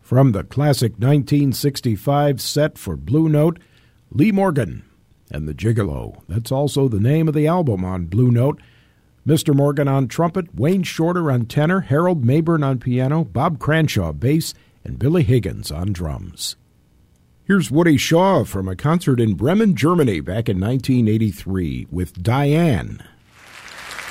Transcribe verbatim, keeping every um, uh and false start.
From the classic nineteen sixty-five set for Blue Note, Lee Morgan and the Gigolo. That's also the name of the album on Blue Note. Mister Morgan on trumpet, Wayne Shorter on tenor, Harold Mayburn on piano, Bob Cranshaw bass, and Billy Higgins on drums. Here's Woody Shaw from a concert in Bremen, Germany back in nineteen eighty-three with Diane.